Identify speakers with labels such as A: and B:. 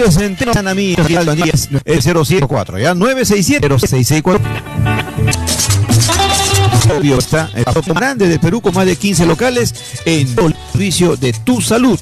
A: Radio Centeno San Amigos, el 074, ya 967-0664. Está el grande de Perú con más de 15 locales en el servicio de tu salud.